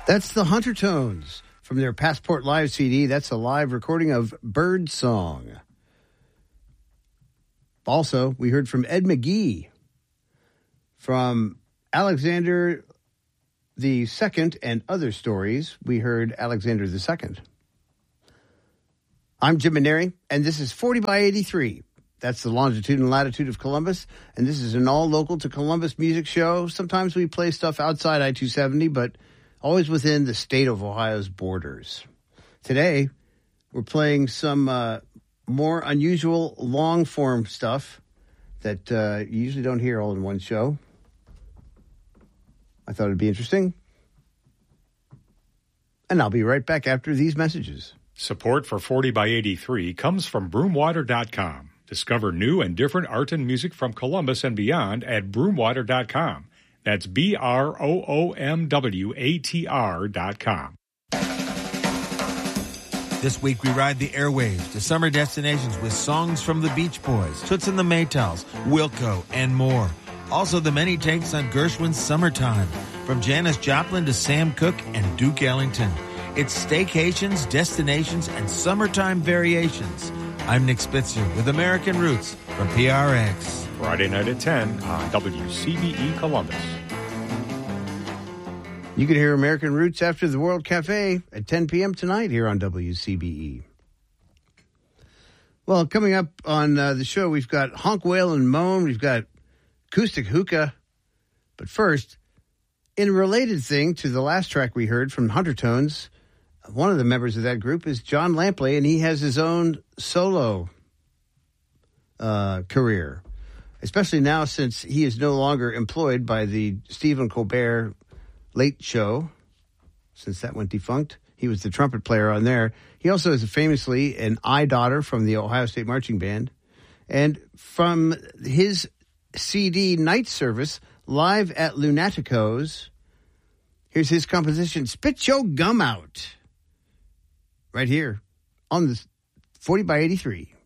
That's the Hunter Tones from their Passport Live CD. That's a live recording of Bird Song. Also, we heard from Ed McGee from Alexander the Second and Other Stories. We heard Alexander the Second. I'm Jim Maneri, and this is 40 by 83. That's the longitude and latitude of Columbus, and this is an all-local to Columbus music show. Sometimes we play stuff outside I-270, but always within the state of Ohio's borders. Today, we're playing some more unusual long-form stuff that you usually don't hear all in one show. I thought it'd be interesting. And I'll be right back after these messages. Support for 40 by 83 comes from broomwater.com. Discover new and different art and music from Columbus and beyond at broomwater.com. That's BROOMWATR.com. This week we ride the airwaves to summer destinations with songs from the Beach Boys, Toots and the Maytals, Wilco, and more. Also the many takes on Gershwin's Summertime, from Janis Joplin to Sam Cooke and Duke Ellington. It's staycations, destinations, and summertime variations. I'm Nick Spitzer with American Roots from PRX. Friday night at 10 on WCBE Columbus. You can hear American Roots after the World Cafe at 10 p.m. tonight here on WCBE. Well, coming up on the show, we've got Honk, Wail, and Moan. We've got Acoustic Hookah. But first, in a related thing to the last track we heard from Hunter Tones, one of the members of that group is John Lampley, and he has his own solo career, especially now since he is no longer employed by the Stephen Colbert Late Show, since that went defunct. He was the trumpet player on there. He also is famously an daughter from the Ohio State Marching Band. And from his CD Night Service, live at Lunaticos, here's his composition, Spit Your Gum Out, right here on the 40 by 83.